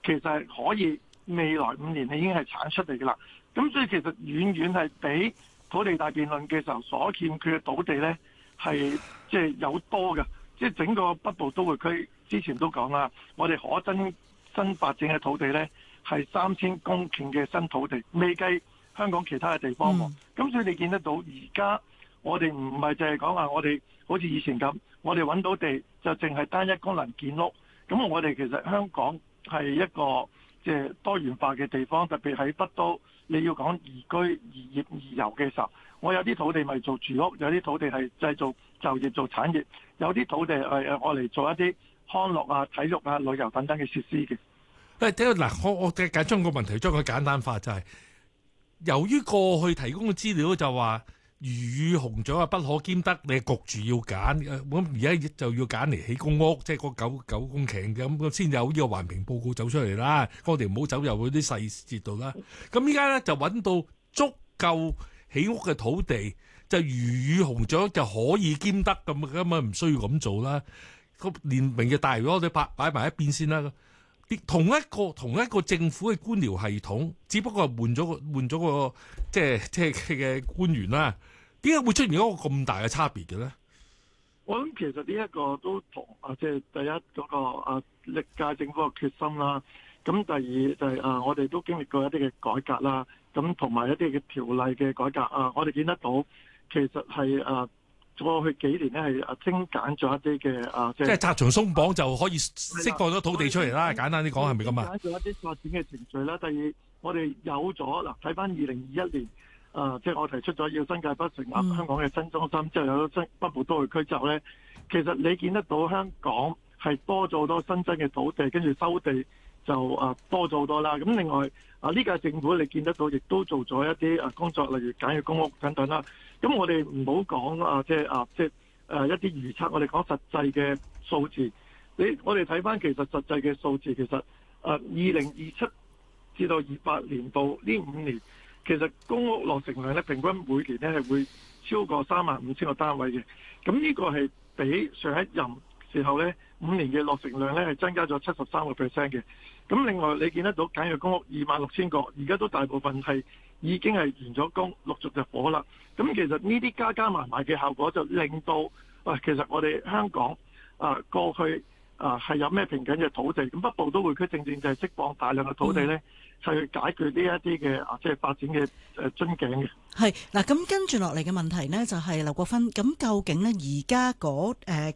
其實係可以未來5年已經係產出嚟㗎啦。咁所以其實遠遠係比土地大辯論嘅時候所欠缺嘅土地呢，係即係有多嘅。即係整個北部都會區之前都講啦，我哋可增新發展嘅土地呢，係3000公頃嘅新土地，未計香港其他嘅地方喎。咁所以你見得到而家我哋唔係淨係講話我哋好似以前咁，我哋揾到地就淨係單一功能建屋。咁我哋其實香港係一個即係多元化嘅地方，特別喺北都，你要講宜居、宜業、宜遊嘅時候，我有啲土地咪做住屋，有啲土地係製造就業做產業，有啲土地係我嚟做一啲康樂啊、體育啊、旅遊等等嘅設施嘅。 嗱，我簡將個問題將佢簡單化，就係由於過去提供嘅資料就話魚與熊掌不可兼得，你焗住要揀，咁而家就要揀嚟起公屋，即係嗰九公頃嘅，咁先有呢個環評報告走出嚟啦。我哋唔好走入去啲細節度啦。咁依家咧就揾到足夠起屋嘅土地，就魚與熊掌就可以兼得咁啊，唔需要咁做啦。連明日大嶼我哋擺埋一邊先啦。同一個政府嘅官僚系統，只不過係換咗個即係嘅官員啦。點解會出現一個咁大嘅差別嘅咧？ 我諗其實呢一個都同即係第一嗰個歷屆政府嘅決心啦。咁第二就係我哋都經歷過一啲嘅改革啦。咁同埋一啲嘅條例嘅改革我哋見得到其實係過去幾年咧係精簡咗一啲嘅即係拆牆鬆綁就可以釋放咗土地出嚟啦。簡單啲講係咪咁啊？ 精簡咗一啲發展嘅程序啦。第二，我哋有咗嗱，睇翻2021年即係我提出咗要新界北成立香港嘅新中心，之後有咗北部都會區之後咧，其實你見得到香港係多咗好多新增嘅土地，跟住收地就多咗好多啦。咁另外呢屆政府你見得到亦都做咗一啲工作，例如簡約公屋等等啦。咁我哋唔好講即係一啲預測，我哋講實際嘅數字。我哋睇翻其實實際嘅數字，其實2027至到28年度呢5年，其實公屋落成量咧平均每年咧係會超過35,000個單位嘅。咁呢個係比上一任時候咧5年嘅落成量咧係增加咗73%嘅。咁另外你見得到簡約公屋26,000個，而家都大部分係已經係完咗工，陸續就火啦。咁其實呢啲加埋嘅效果就令到其實我哋香港過去係有咩瓶頸嘅土地，咁北部都會區正正就係釋放大量嘅土地咧，係去解決呢一啲嘅即係發展嘅樽頸嘅。 係嗱，咁跟住落嚟嘅問題呢，就係劉國勳，咁究竟呢而家嗰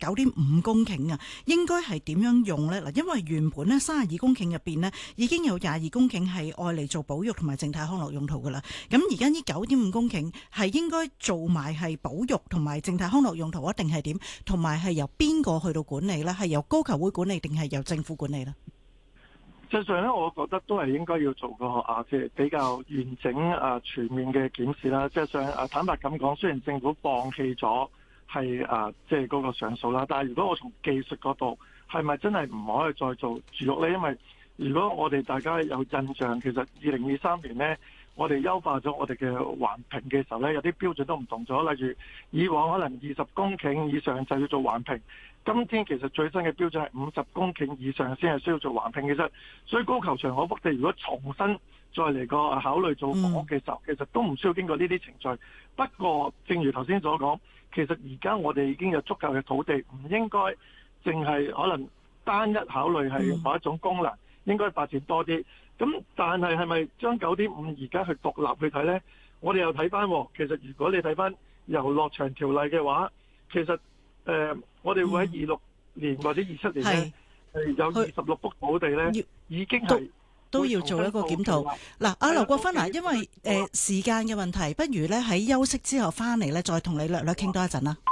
9.5公頃應該係點樣用呢？嗱，因為原本呢32公頃入邊呢已經有22公頃係愛嚟做保育同埋靜態康樂用途噶啦。咁而家呢9.5公頃係應該做埋係保育同埋靜態康樂用途，一定係點？同埋係由邊個去到管理呢？係由高球會管理定係由政府管理呢？ 實際上咧，我覺得都係應該要做個即係比較完整全面嘅檢視啦。即係上坦白咁講，雖然政府放棄咗係即係嗰個上訴啦，但係如果我從技術角度，係咪真係唔可以再做住屋咧？因為如果我哋大家有印象，其實2023年咧，我哋優化咗我哋嘅環評嘅時候咧，有啲標準都唔同咗。例如以往可能20公頃以上就要做環評。今天其實最新嘅標準係50公頃以上先係需要做環評。其實所以高球場可幅地如果重新再嚟個考慮做房屋嘅時候，其實都唔需要經過呢啲程序。不過正如頭先所講，其實而家我哋已經有足夠嘅土地，唔應該淨係可能單一考慮係某一種功能，應該發展多啲。咁但係咪將9.5而家去獨立去睇呢？我哋又睇翻，其實如果你睇翻遊樂場條例嘅話，其實我哋會喺26年或者27年咧，係有26幅土地咧，已經係都要做一個檢討。嗱，劉國勳啊，因為時間嘅問題，不如咧喺休息之後翻嚟咧，再同你略傾多一陣啦。